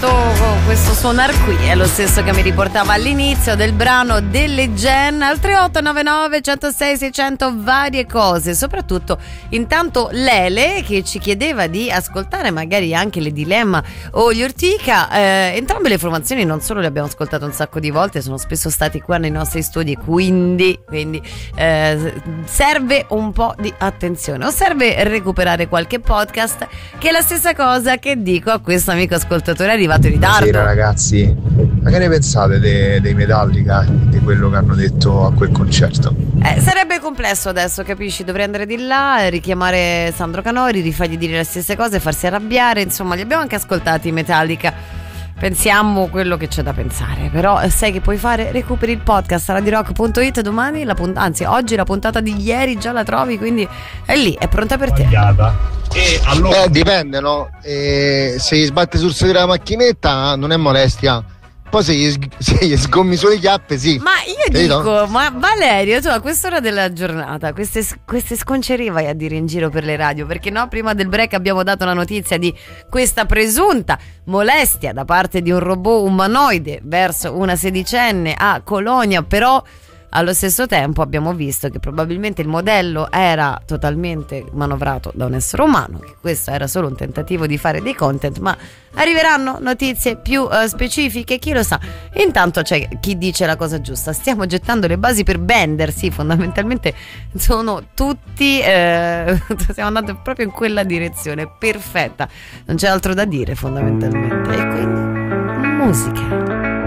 questo suonar qui è lo stesso che mi riportava all'inizio del brano delle Gen al 3899 106 600 varie cose, soprattutto intanto Lele che ci chiedeva di ascoltare magari anche le Dilemma o gli Ortica, entrambe le formazioni non solo le abbiamo ascoltate un sacco di volte, sono spesso stati qua nei nostri studi, quindi serve un po' di attenzione o serve recuperare qualche podcast, che è la stessa cosa che dico a questo amico ascoltatore arrivato in ritardo. Buonasera ragazzi, ma che ne pensate dei Metallica, di quello che hanno detto a quel concerto? Sarebbe complesso adesso, capisci? Dovrei andare di là, richiamare Sandro Canori, rifargli dire le stesse cose, farsi arrabbiare, insomma li abbiamo anche ascoltati i Metallica. Pensiamo quello che c'è da pensare, però sai che puoi fare? Recuperi il podcast a radirock.it, domani anzi oggi la puntata di ieri già la trovi, quindi è lì, è pronta per te. E allora... dipende, no? Se gli sbatte sul sedere la macchinetta non è molestia. Poi se gli sgommi sulle chiappe, sì. Ma io dico, ma Valerio, tu a quest'ora della giornata queste sconcerie vai a dire in giro per le radio, perché no? Prima del break abbiamo dato la notizia di questa presunta molestia da parte di un robot umanoide verso una sedicenne a Colonia, però allo stesso tempo abbiamo visto che probabilmente il modello era totalmente manovrato da un essere umano, che questo era solo un tentativo di fare dei content, ma arriveranno notizie più specifiche, chi lo sa. Intanto c'è chi dice la cosa giusta, stiamo gettando le basi per Bender, sì, fondamentalmente sono tutti stiamo andando proprio in quella direzione, perfetta, non c'è altro da dire fondamentalmente, e quindi musica.